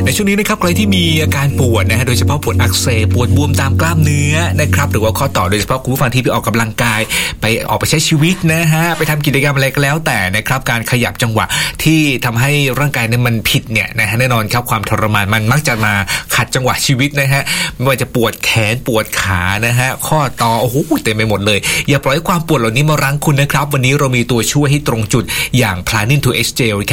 ในช่วงนี้นะครับใครที่มีอาการปวดนะฮะโดยเฉพาะปวดอักเสบปวดบวมตามกล้ามเนื้อนะครับหรือว่าข้อต่อโดยเฉพาะคุณผู้ฟังที่ไปออกกำลังกายไปออกไปใช้ชีวิตนะฮะไปทำกิจกรรมอะไรก็แล้วแต่นะครับการขยับจังหวะที่ทำให้ร่างกายนั้นมันผิดเนี่ยนะฮะแน่นอนครับความทรมานมันมักจะมาขัดจังหวะชีวิตนะฮะไม่ว่าจะปวดแขนปวดขานะฮะข้อต่อโอ้โหเต็มไปหมดเลยอย่าปล่อยให้ความปวดเหล่านี้มารั้งคุณนะครับวันนี้เรามีตัวช่วยให้ตรงจุดอย่าง Planin 2X Gel